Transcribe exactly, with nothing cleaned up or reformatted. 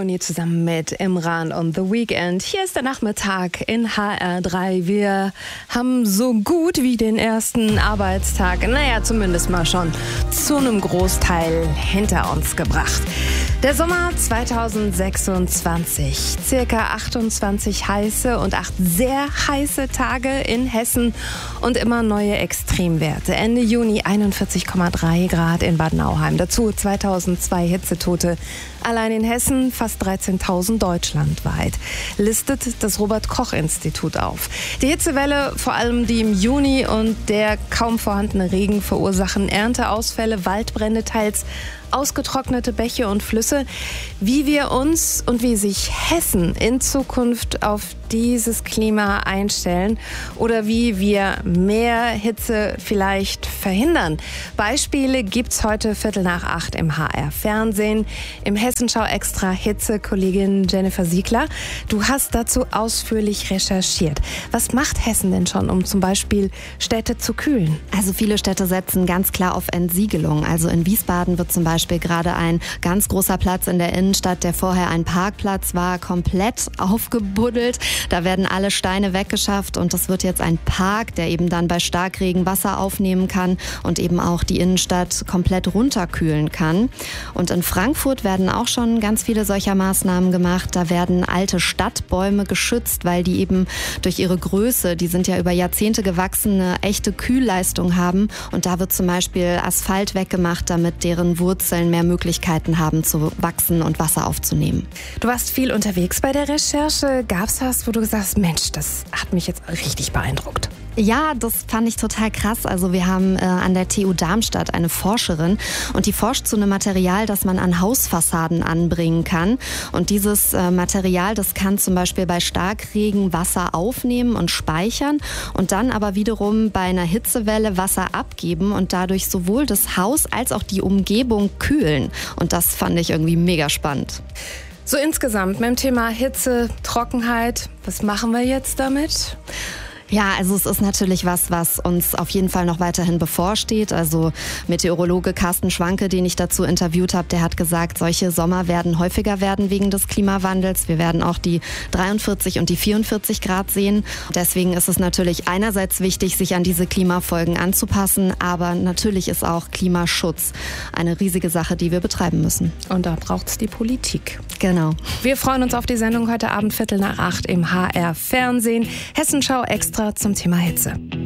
Leonie zusammen mit Imran und The Weekend. Hier ist der Nachmittag in H R drei. Wir haben so gut wie den ersten Arbeitstag, naja, zumindest mal schon zu einem Großteil hinter uns gebracht. Der Sommer zweitausendsechsundzwanzig. Circa achtundzwanzig heiße und acht sehr heiße Tage in Hessen und immer neue Extremwerte. Ende Juni einundvierzig Komma drei Grad in Bad Nauheim. Dazu zweitausendzwei Hitzetote. Allein in Hessen fast dreizehntausend deutschlandweit, listet das Robert-Koch-Institut auf. Die Hitzewelle, vor allem die im Juni und der kaum vorhandene Regen verursachen Ernteausfälle, Waldbrände, teils ausgetrocknete Bäche und Flüsse. Wie wir uns und wie sich Hessen in Zukunft auf dieses Klima einstellen oder wie wir mehr Hitze vielleicht verhindern. Beispiele gibt's heute Viertel nach acht im H R-Fernsehen. Im Hessenschau Extra Hitze-Kollegin Jennifer Siegler. Du hast dazu ausführlich recherchiert. Was macht Hessen denn schon, um zum Beispiel Städte zu kühlen? Also viele Städte setzen ganz klar auf Entsiegelung. Also in Wiesbaden wird zum Beispiel gerade ein ganz großer Platz in der Innenstadt, der vorher ein Parkplatz war, komplett aufgebuddelt. Da werden alle Steine weggeschafft und das wird jetzt ein Park, der eben dann bei Starkregen Wasser aufnehmen kann und eben auch die Innenstadt komplett runterkühlen kann. Und in Frankfurt werden auch schon ganz viele solcher Maßnahmen gemacht. Da werden alte Stadtbäume geschützt, weil die eben durch ihre Größe, die sind ja über Jahrzehnte gewachsen, eine echte Kühlleistung haben. Und da wird zum Beispiel Asphalt weggemacht, damit deren Wurzeln mehr Möglichkeiten haben zu wachsen und Wasser aufzunehmen. Du warst viel unterwegs bei der Recherche. Gab's was, wo du gesagt hast, Mensch, das hat mich jetzt richtig beeindruckt? Ja, das fand ich total krass. Also wir haben äh, an der T U Darmstadt eine Forscherin und die forscht zu einem Material, das man an Hausfassaden anbringen kann. Und dieses äh, Material, das kann zum Beispiel bei Starkregen Wasser aufnehmen und speichern und dann aber wiederum bei einer Hitzewelle Wasser abgeben und dadurch sowohl das Haus als auch die Umgebung kühlen. Und das fand ich irgendwie mega spannend. So insgesamt mit dem Thema Hitze, Trockenheit, was machen wir jetzt damit? Ja, also es ist natürlich was, was uns auf jeden Fall noch weiterhin bevorsteht. Also Meteorologe Carsten Schwanke, den ich dazu interviewt habe, der hat gesagt, solche Sommer werden häufiger werden wegen des Klimawandels. Wir werden auch die dreiundvierzig und die vierundvierzig Grad sehen. Deswegen ist es natürlich einerseits wichtig, sich an diese Klimafolgen anzupassen, aber natürlich ist auch Klimaschutz eine riesige Sache, die wir betreiben müssen. Und da braucht's die Politik. Genau. Wir freuen uns auf die Sendung heute Abend Viertel nach acht im H R-Fernsehen. Hessenschau Extra zum Thema Hitze.